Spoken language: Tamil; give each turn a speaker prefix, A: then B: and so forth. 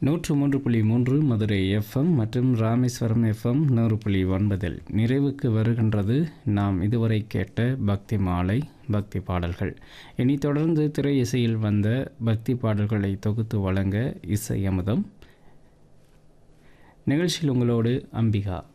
A: 103.3 மதுரை எஃப்எம் மற்றும் ராமேஸ்வரம் எஃப்எம் 100.9 நிறைவுக்கு வருகின்றது நாம் இதுவரை கேட்ட பக்தி மாலை பக்தி பாடல்கள். இனி தொடர்ந்து திரை இசையில் வந்த பக்தி பாடல்களை தொகுத்து வழங்க இசை அமுதம். நிகழ்ச்சியில் உங்களோடு அம்பிகா.